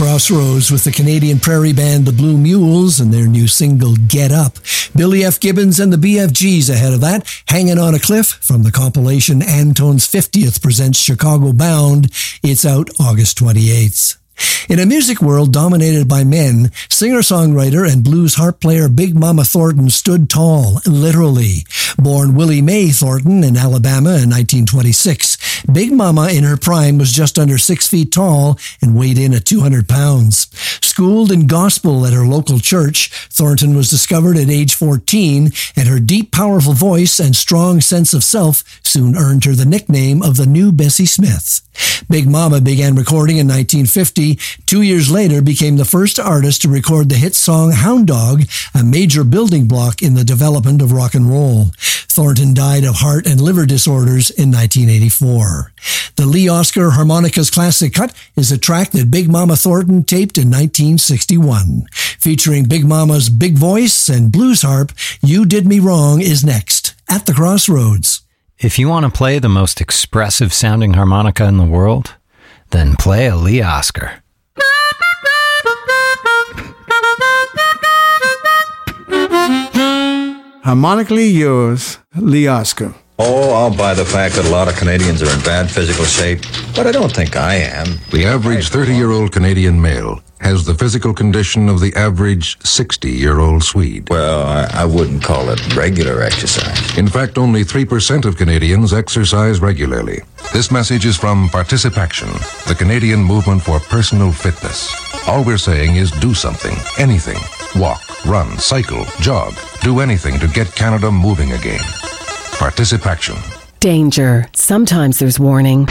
Crossroads with the Canadian prairie band The Blue Mules and their new single Get Up. Billy F. Gibbons and the BFGs ahead of that, Hanging on a Cliff from the compilation Antone's 50th presents Chicago Bound. It's out August 28th. In a music world dominated by men, singer-songwriter and blues harp player Big Mama Thornton stood tall, literally. Born Willie Mae Thornton in Alabama in 1926, Big Mama in her prime was just under 6 feet tall and weighed in at 200 pounds. Schooled in gospel at her local church, Thornton was discovered at age 14, and her deep, powerful voice and strong sense of self soon earned her the nickname of the New Bessie Smith. Big Mama began recording in 1950. 2 years later, became the first artist to record the hit song Hound Dog, a major building block in the development of rock and roll. Thornton died of heart and liver disorders in 1984. The Lee Oskar Harmonicas Classic Cut is a track that Big Mama Thornton taped in 1961. Featuring Big Mama's big voice and blues harp, You Did Me Wrong is next at the Crossroads. If you want to play the most expressive sounding harmonica in the world, then play a Lee Oskar. Harmonically yours, Lee Oskar. Oh, I'll buy the fact that a lot of Canadians are in bad physical shape, but I don't think I am. The average 30-year-old Canadian male has the physical condition of the average 60-year-old Swede. Well, I wouldn't call it regular exercise. In fact, only 3% of Canadians exercise regularly. This message is from Participaction, the Canadian movement for personal fitness. All we're saying is do something, anything. Walk, run, cycle, jog. Do anything to get Canada moving again. Participaction. Danger. Sometimes there's warning.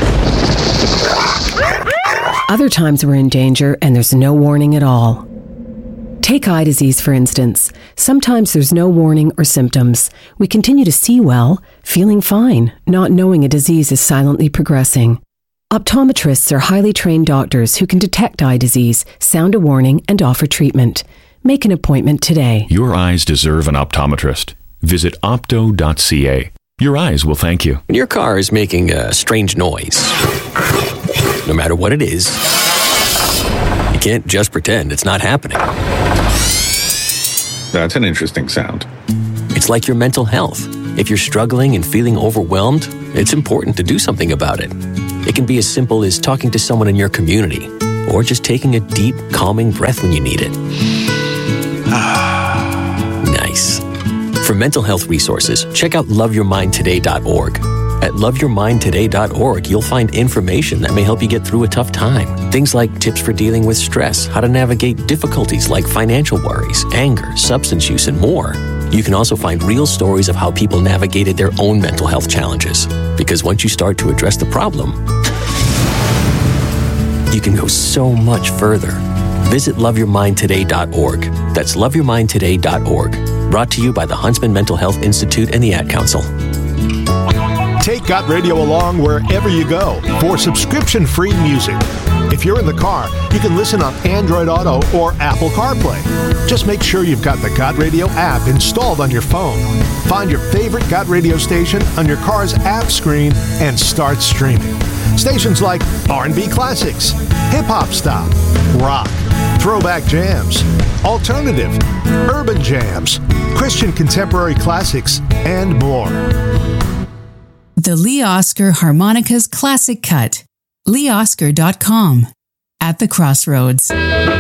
Other times we're in danger and there's no warning at all. Take eye disease, for instance. Sometimes there's no warning or symptoms. We continue to see well, feeling fine, not knowing a disease is silently progressing. Optometrists are highly trained doctors who can detect eye disease, sound a warning, and offer treatment. Make an appointment today. Your eyes deserve an optometrist. Visit opto.ca. Your eyes will thank you. When your car is making a strange noise, no matter what it is, you can't just pretend it's not happening. That's an interesting sound. It's like your mental health. If you're struggling and feeling overwhelmed, it's important to do something about it. It can be as simple as talking to someone in your community, or just taking a deep, calming breath when you need it. Nice. For mental health resources, check out loveyourmindtoday.org. At loveyourmindtoday.org, you'll find information that may help you get through a tough time. Things like tips for dealing with stress, how to navigate difficulties like financial worries, anger, substance use, and more. You can also find real stories of how people navigated their own mental health challenges. Because once you start to address the problem, you can go so much further. Visit loveyourmindtoday.org. That's loveyourmindtoday.org. Brought to you by the Huntsman Mental Health Institute and the Ad Council. Take Got Radio along wherever you go for subscription-free music. If you're in the car, you can listen on Android Auto or Apple CarPlay. Just make sure you've got the Got Radio app installed on your phone. Find your favorite Got Radio station on your car's app screen and start streaming. Stations like R&B classics, hip-hop style, rock, throwback jams, alternative, urban jams, Christian contemporary classics, and more. The Lee Oskar Harmonicas Classic Cut. LeeOskar.com. At the Crossroads.